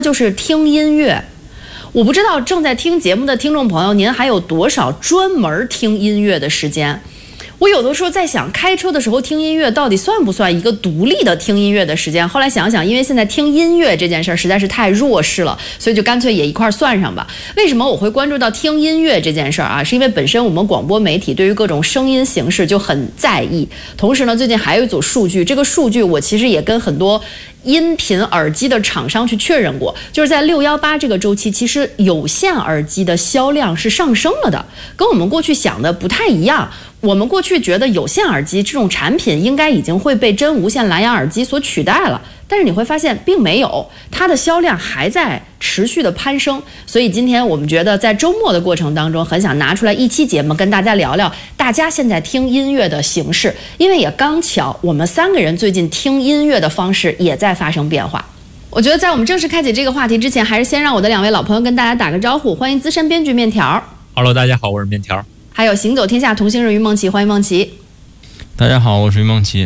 就是听音乐。我不知道正在听节目的听众朋友，您还有多少专门听音乐的时间？我有的时候在想，开车的时候听音乐到底算不算一个独立的听音乐的时间？后来想想，因为现在听音乐这件事儿实在是太弱势了，所以就干脆也一块算上吧。为什么我会关注到听音乐这件事儿啊？是因为本身我们广播媒体对于各种声音形式就很在意，同时呢，最近还有一组数据，这个数据我其实也跟很多音频耳机的厂商去确认过，就是在618这个周期，其实有线耳机的销量是上升了的，跟我们过去想的不太一样。我们过去觉得有线耳机这种产品应该已经会被真无线蓝牙耳机所取代了，但是你会发现并没有，它的销量还在持续的攀升。所以今天我们觉得在周末的过程当中，很想拿出来一期节目跟大家聊聊大家现在听音乐的形式，因为也刚巧我们3个人最近听音乐的方式也在发生变化。我觉得在我们正式开启这个话题之前，还是先让我的2位老朋友跟大家打个招呼。欢迎资深编剧面条。 Hello， 大家好，我是面条。 还有行走天下同行人于梦琪，欢迎梦琪。 大家好，我是于梦琪。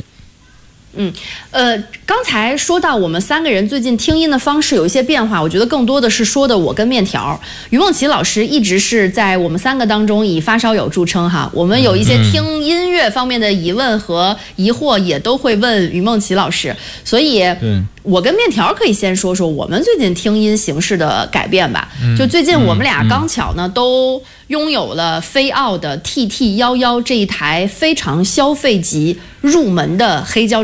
刚才说到我们3个人最近听音的方式有一些变化，我觉得更多的是说的我跟面条。于梦琪老师一直是在我们3个当中以发烧友著称哈，我们有一些听音乐方面的疑问和疑惑也都会问于梦琪老师，所以我跟面条可以先说说我们最近听音形式的改变吧。就最近我们俩刚巧呢都拥有了飞奥的 TT11这一台非常消费级入门的黑胶